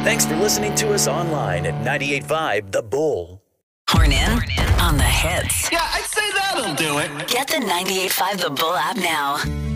Thanks for listening to us online at 98.5 The Bull. Horn in on the hits. Yeah, I'd say that'll do it. Get the 98.5 The Bull app now.